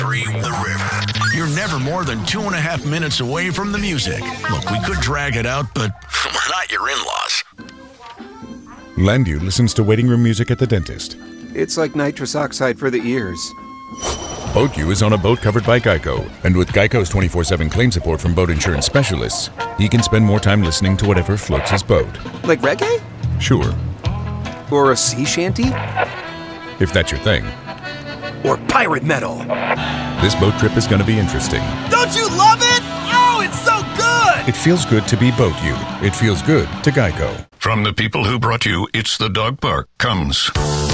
101.3 The River. You're never more than 2.5 minutes away from the music. Look, we could drag it out, but we're not your in-laws. Landu listens to waiting room music at the dentist. It's like nitrous oxide for the ears. BoatU is on a boat covered by Geico, and with Geico's 24/7 claim support from boat insurance specialists, he can spend more time listening to whatever floats his boat. Like reggae? Sure, Or a sea shanty? if that's your thing. Or pirate metal? This boat trip is going to be interesting. Don't you love it? Oh, it's so good! It feels good to be BoatU. It feels good to Geico. From the people who brought you It's the Dog Park comes